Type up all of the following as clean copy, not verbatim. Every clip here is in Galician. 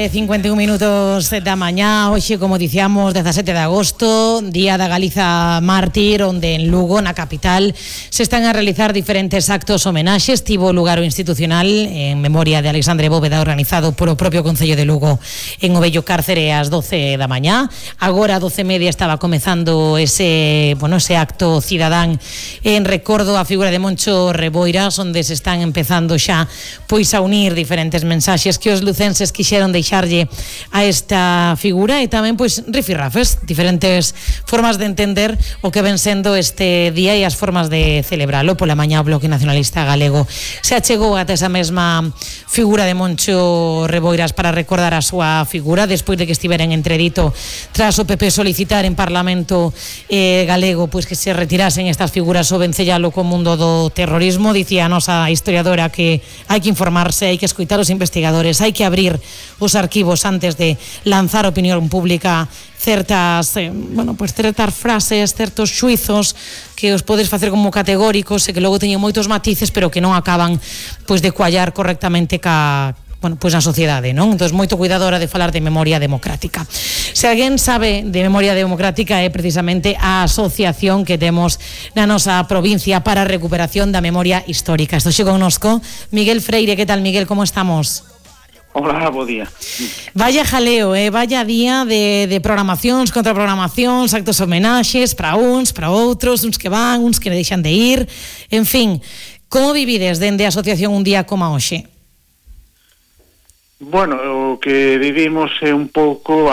9:51 da mañá. Hoxe, como dicíamos, 17 de agosto, Día da Galiza Mártir, onde en Lugo, na capital, se están a realizar diferentes actos homenaxes. Tivo lugar o institucional en memoria de Alexandre Bóveda, organizado polo propio Concello de Lugo en o vello cárcere ás 12 da mañá. Agora, a 12:30, estaba comezando ese acto cidadán en recordo á figura de Moncho Reboiras, onde se están empezando xa pois a unir diferentes mensaxes que os lucenses quixeron deixarlle a esta figura, e tamén pois rifirrafes, diferentes formas de entender o que ven sendo este día e as formas de celebralo. Pola mañá o Bloque Nacionalista Galego se achegou ata esa mesma figura de Moncho Reboiras para recordar a súa figura despois de que estivera en entredito tras o PP solicitar en Parlamento galego pois que se retirasen estas figuras o vencellalo co mundo do terrorismo. Dicía a nosa historiadora que hai que informarse, hai que escoitar os investigadores, hai que abrir os arquivos antes de lanzar a opinión pública certas frases, certos xuizos que os podes facer como categóricos e que logo teñen moitos matices, pero que non acaban pois de cuallar correctamente na sociedade, non? Entón, moito cuidado a hora de falar de memoria democrática. Se alguén sabe de memoria democrática é precisamente a asociación que temos na nosa provincia para a recuperación da memoria histórica. Estou xe connosco Miguel Freire. Que tal, Miguel? Como estamos? Hola, bo día. Vaya jaleo, vaya día de programacións, contraprogramacións, actos homenaxes para uns, para outros, uns que van, uns que deixan de ir. En fin, como vivides dende a asociación un día como hoxe? Bueno, o que vivimos é un pouco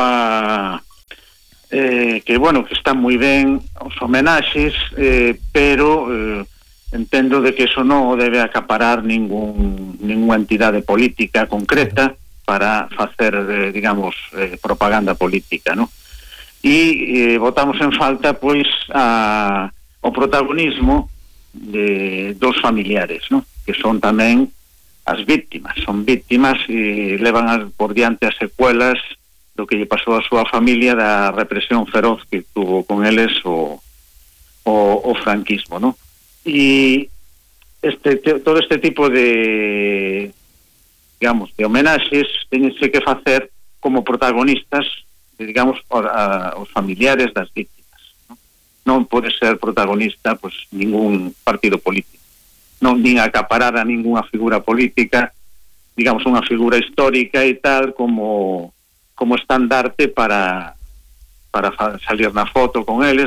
que están moi ben os homenaxes, pero entendo de que eso non debe acaparar ninguna entidade política concreta para facer, propaganda política, ¿no? E botamos en falta, pois, o protagonismo dos familiares, ¿no? Que son tamén as víctimas. Son víctimas e levan por diante as secuelas do que lle pasou a súa familia da represión feroz que tuvo con eles o franquismo, ¿no? E todo este tipo de homenaxes teñense que facer como protagonistas, os familiares das víctimas, ¿no? Non pode ser protagonista ningún partido político, non nin acaparar a ninguna figura política, unha figura histórica e tal como estandarte para salir na foto con eles,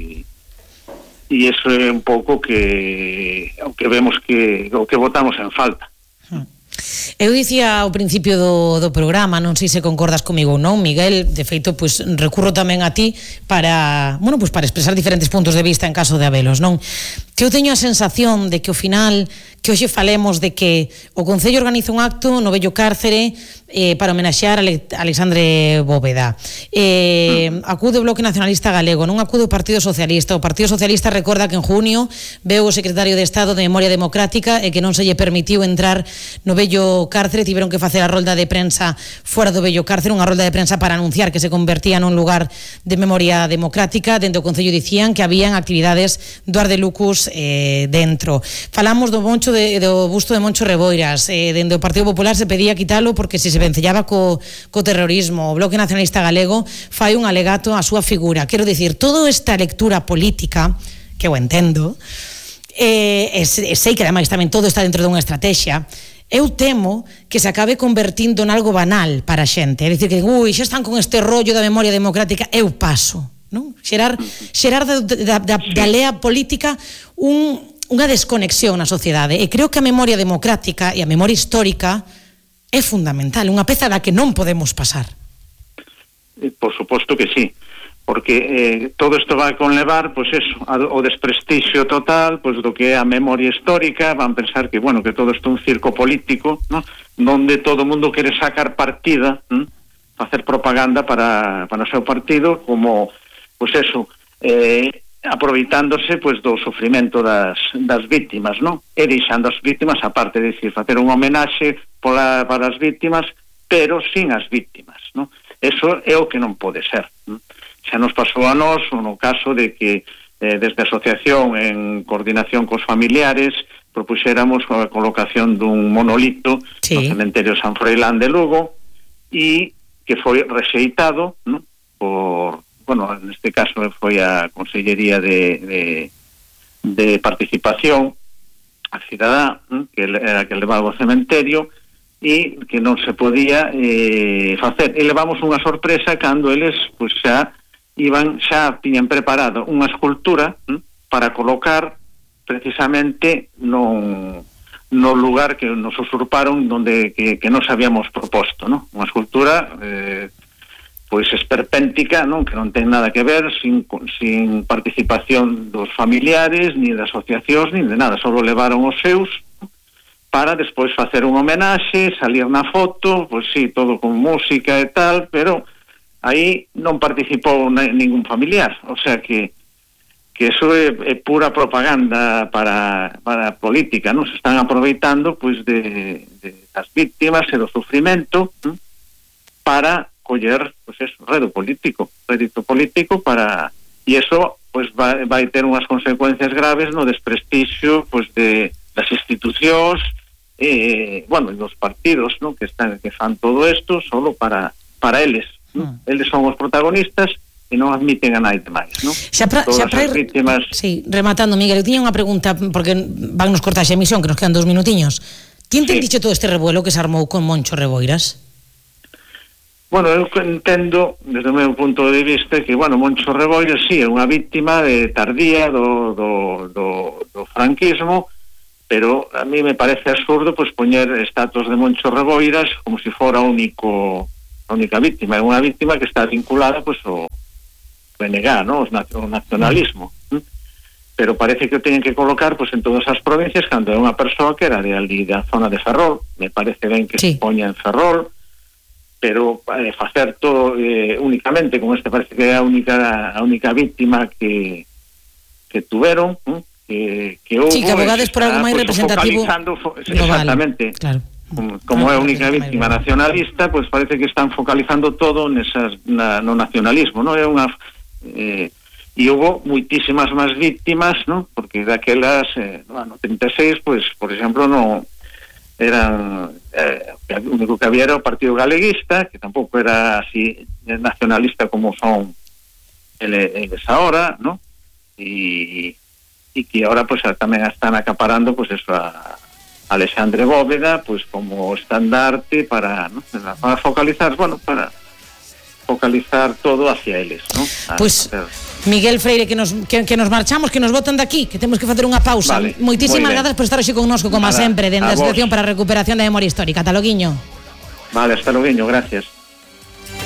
e iso é un pouco que o que vemos o que votamos en falta. Eu dicía ao principio do programa, non sei se concordas comigo ou non, Miguel, de feito, pois recurro tamén a ti para expresar diferentes puntos de vista en caso de habelos, non? Que eu teño a sensación de que ao final que hoxe falemos de que o Concello organiza un acto no vello cárcere para homenaxear a Alexandre Bóveda. Acude o Bloque Nacionalista Galego, non acude o Partido Socialista. O Partido Socialista recorda que en junio veu o secretario de Estado de Memoria Democrática e que non se lle permitiu entrar no vello cárcere. Tiveron que facer a rolda de prensa fora do vello cárcere, unha rolda de prensa para anunciar que se convertía nun lugar de memoria democrática. Dentro do Concello dicían que habían actividades do Ardelucus dentro. Falamos do busto de Moncho Reboiras. Dende o Partido Popular se pedía quitalo porque se vencellaba co terrorismo. O Bloque Nacionalista Galego fai un alegato á súa figura. Quero dicir, toda esta lectura política, que eu entendo, sei que ademais tamén todo está dentro dunha estrategia, eu temo que se acabe convertindo en algo banal para a xente. É dicir, que xa están con este rollo da memoria democrática, eu paso, non? Xerar da lea política unha desconexión na sociedade. E creo que a memoria democrática e a memoria histórica é fundamental, unha peza da que non podemos pasar. Por suposto que sí, porque todo isto vai conlevar o desprestixio total do que é a memoria histórica. Van pensar que todo isto é un circo político, ¿no? Donde todo o mundo quere sacar partida, facer propaganda para o seu partido, como aproveitándose do sofrimento das víctimas, ¿no? E deixando as víctimas aparte, de decir, facer un homenaxe para as víctimas, pero sin as víctimas, ¿no? Eso é o que non pode ser, ¿no? Xa nos pasou a nós no caso de que desde a asociación, en coordinación cos familiares, propuxéramos a colocación dun monolito no cementerio San Froilán de Lugo, e que foi rexeitado, ¿no?, por, bueno, neste caso foi a Consellería de Participación a Cidadá, que era que levaba o cementerio, e que non se podía facer. E levamos unha sorpresa cando eles pues, xa tiñan preparado unha escultura para colocar precisamente no lugar que nos usurparon donde que nos habíamos proposto, ¿no? Unha escultura pois esperpéntica, non, que non ten nada que ver, sin participación dos familiares, ni de asociacións, ni de nada, só levaron os seus para despois facer un homenaxe, salir na foto, pois sí, todo con música e tal, pero aí non participou ningún familiar, o sea que eso é pura propaganda para política, non? Se están aproveitando pois de das víctimas e do sufrimento para coller pois eso, rédito político para, e eso pois vai ter unhas consecuencias graves no desprestixio pois das institucións bueno, dos partidos, ¿no?, que fan todo isto solo para eles, ¿no? Eles son os protagonistas e non admiten a naide máis, non? Todas as vítimas... Sí, rematando, Miguel, eu tiña unha pregunta, porque van nos cortar xa emisión, que nos quedan 2 minutiños. Ti entendiste todo este revuelo que se armou con Moncho Reboiras? Bueno, eu entendo, desde o meu punto de vista, que, bueno, Moncho Reboiras, sí, é unha víctima tardía do franquismo, pero a mí me parece absurdo pues, poñer estatus de Moncho Reboiras como se fora a única víctima. É unha víctima que está vinculada pues, ao PNG, ¿no?, o nacionalismo, pero parece que o teñen que colocar pues, en todas as provincias cando é unha persoa que era de ali da zona de Ferrol. Me parece ben que se poña en Ferrol, pero facer todo únicamente, como parece que é a única víctima que tuveron, que houve, sí, que abogades por algo máis pues, representativo exactamente, claro. Como é a única víctima nacionalista, pues parece que están focalizando todo no nacionalismo, ¿no? É unha e houve moitísimas máis víctimas, ¿no? Porque daquelas no 36, pues, por exemplo, no eran o único que había era o Partido Galeguista, que tampouco era así nacionalista como son eles ahora, ¿no? E que ahora pues tamén están acaparando pues eso a Alexandre Bóveda pues como estandarte para focalizar, bueno, para focalizar todo hacia eles, ¿no? Pues Miguel Freire, que nos marchamos, que nos botan de aquí, que temos que facer unha pausa. Vale, moitísimas grazas por estar hoxe connosco, como sempre, dende a Asociación para a Recuperación da Memoria Histórica. Ata loguiño. Vale, hasta loguiño, gracias.